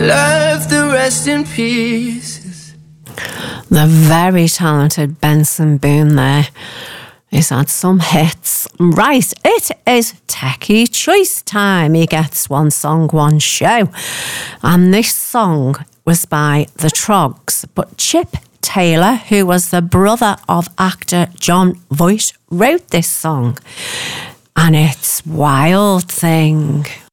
left the rest in pieces. The very talented Benson Boone there. He's had some hits. Right, it is Techie Choice time. He gets one song, one show. And this song was by The Troggs, but Chip Taylor, who was the brother of actor Jon Voight, wrote this song. And it's Wild Thing.